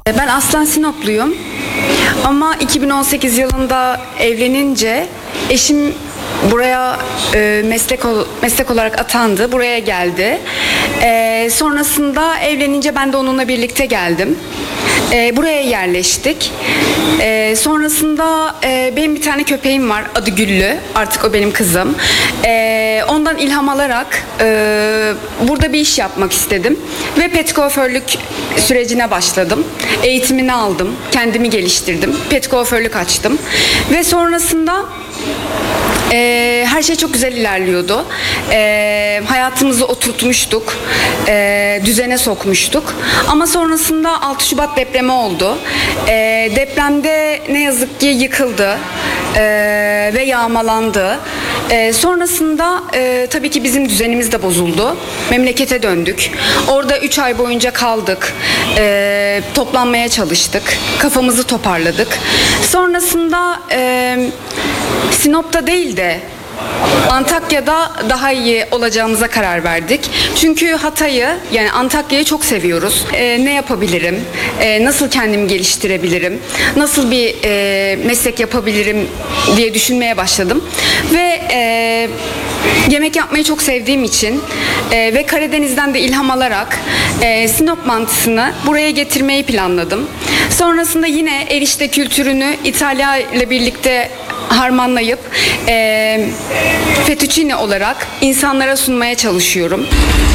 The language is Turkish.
Ben aslen Sinopluyum ama 2018 yılında evlenince eşim buraya meslek olarak atandı, buraya geldi. Sonrasında evlenince ben de onunla birlikte geldim. Buraya yerleştik. Sonrasında benim bir tane köpeğim var, adı Güllü. Artık o benim kızım. Ondan ilham alarak burada bir iş yapmak istedim. Ve pet kuaförlük sürecine başladım. Eğitimini aldım, kendimi geliştirdim. Pet kuaförlük açtım. Ve sonrasında her şey çok güzel ilerliyordu. Hayatımızı oturtmuştuk. Düzene sokmuştuk. Ama sonrasında 6 Şubat depremi oldu. Depremde ne yazık ki yıkıldı. Ve yağmalandı. Sonrasında tabii ki bizim düzenimiz de bozuldu. Memlekete döndük. Orada 3 ay boyunca kaldık. Toplanmaya çalıştık. Kafamızı toparladık. Sonrasında Sinop'ta değil de Antakya'da daha iyi olacağımıza karar verdik. Çünkü Hatay'ı, yani Antakya'yı çok seviyoruz. Ne yapabilirim? Nasıl kendimi geliştirebilirim? Nasıl bir meslek yapabilirim diye düşünmeye başladım. Ve yemek yapmayı çok sevdiğim için ve Karadeniz'den de ilham alarak Sinop mantısını buraya getirmeyi planladım. Sonrasında yine erişte kültürünü İtalya ile birlikte harmanlayıp fettuccine olarak insanlara sunmaya çalışıyorum.